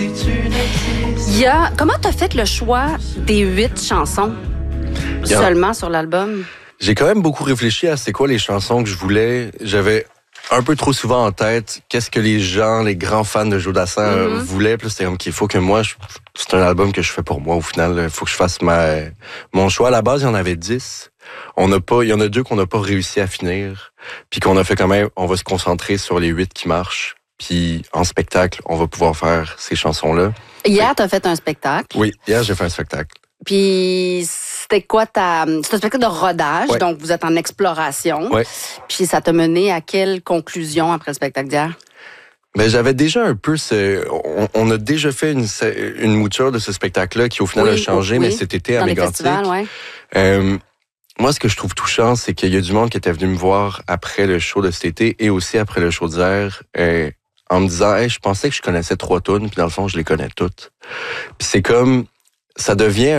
Comment t'as fait le choix des 8 chansons seulement sur l'album? J'ai quand même beaucoup réfléchi à c'est quoi les chansons que je voulais. J'avais un peu trop souvent en tête qu'est-ce que les gens, les grands fans de Joe Dassin voulaient. Puis c'était comme qu'il faut que moi, c'est un album que je fais pour moi. Au final, il faut que je fasse mon choix. À la base, il y en avait 10. Il y en a 2 qu'on n'a pas réussi à finir. Puis qu'on a fait quand même, on va se concentrer sur les 8 qui marchent. Puis en spectacle, on va pouvoir faire ces chansons-là. Hier, t'as fait un spectacle. Oui, hier, j'ai fait un spectacle. Puis c'était quoi c'est un spectacle de rodage, donc vous êtes en exploration. Oui. Puis ça t'a mené à quelle conclusion après le spectacle d'hier? Ben, j'avais déjà un peu on a déjà fait une mouture de ce spectacle-là qui au final a changé, mais cet été à Mégantic. Moi, ce que je trouve touchant, c'est qu'il y a du monde qui était venu me voir après le show de cet été et aussi après le show d'hier, en me disant, hey, je pensais que je connaissais 3 tunes, puis dans le fond, je les connais toutes. Puis c'est comme, ça devient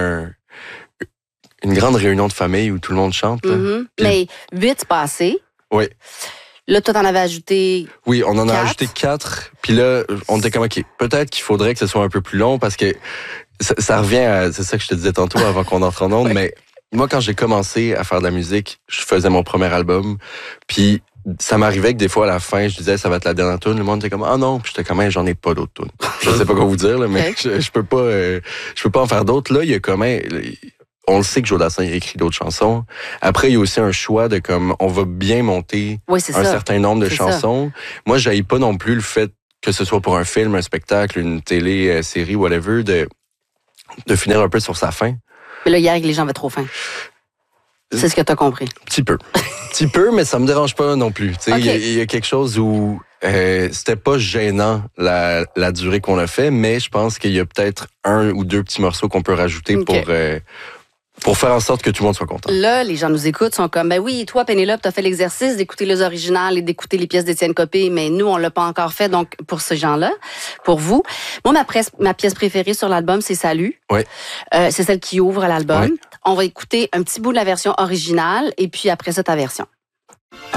une grande réunion de famille où tout le monde chante. Mais 8 c'est passé. Oui. Là, toi, t'en avais ajouté. Oui, on en 4. a ajouté 4. Puis là, on était comme, OK, peut-être qu'il faudrait que ce soit un peu plus long parce que ça revient c'est ça que je te disais tantôt avant qu'on entre en ondes, mais moi, quand j'ai commencé à faire de la musique, je faisais mon premier album. Puis ça m'arrivait que des fois, à la fin, je disais, ça va être la dernière tune. Le monde était comme, ah non. Puis j'étais comme, j'en ai pas d'autres tunes. Je sais pas quoi vous dire, là, mais je peux pas en faire d'autres. Là, il y a comme, on le sait que Joe Dassin a écrit d'autres chansons. Après, il y a aussi un choix de comme, on va bien monter certain nombre de chansons. Moi, j'haïs pas non plus le fait que ce soit pour un film, un spectacle, une télé, série, whatever, de finir un peu sur sa fin. Mais là, hier, les gens avaient trop faim. C'est ce que t'as compris. Petit peu, mais ça me dérange pas non plus. Il y a quelque chose où c'était pas gênant la durée qu'on a fait, mais je pense qu'il y a peut-être 1 ou 2 petits morceaux qu'on peut rajouter pour faire en sorte que tout le monde soit content. Là, les gens nous écoutent, sont comme, ben oui, toi, Pénélope, t'as fait l'exercice d'écouter les originales et d'écouter les pièces d'Étienne Copé, mais nous, on l'a pas encore fait, donc pour ces gens-là, pour vous. Moi, ma pièce préférée sur l'album, c'est Salut. Oui. C'est celle qui ouvre l'album. Oui. On va écouter un petit bout de la version originale et puis après ça, ta version.